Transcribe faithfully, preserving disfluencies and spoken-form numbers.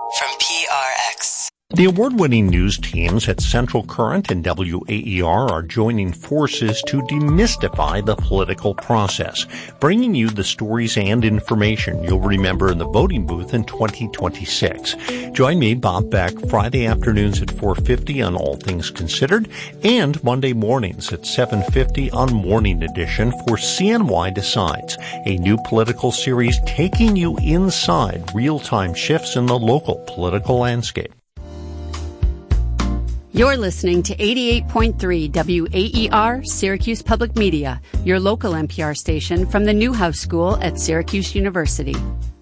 from P R X. The award-winning news teams at Central Current and W A E R are joining forces to demystify the political process, bringing you the stories and information you'll remember in the voting booth in twenty twenty-six. Join me, Bob Beck, Friday afternoons at four fifty on All Things Considered, and Monday mornings at seven fifty on Morning Edition for C N Y Decides, a new political series taking you inside real-time shifts in the local political landscape. You're listening to eighty-eight point three W A E R, Syracuse Public Media, your local N P R station from the Newhouse School at Syracuse University.